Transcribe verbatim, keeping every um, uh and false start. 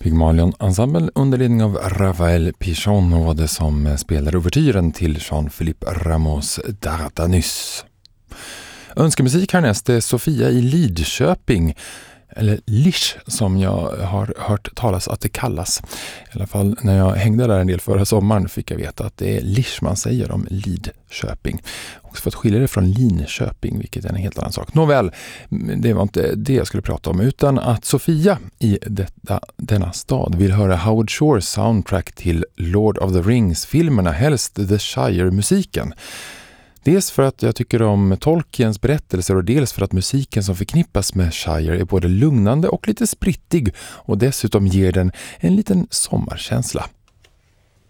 Pygmalion Ensemble under ledning av Raphael Pichon var det som spelade ouvertyren till Jean-Philippe Rameaus Dardanus. Önskemusik härnäst är Sofia i Lidköping, eller Lisch som jag har hört talas att det kallas. I alla fall när jag hängde där en del förra sommaren fick jag veta att det är Lisch man säger om Lidköping. Också för att skilja det från Linköping, vilket är en helt annan sak. Nåväl, det var inte det jag skulle prata om, utan att Sofia i detta, denna stad vill höra Howard Shores soundtrack till Lord of the Rings-filmerna, helst The Shire-musiken. Dels för att jag tycker om Tolkiens berättelser och dels för att musiken som förknippas med Shire är både lugnande och lite sprittig och dessutom ger den en liten sommarkänsla.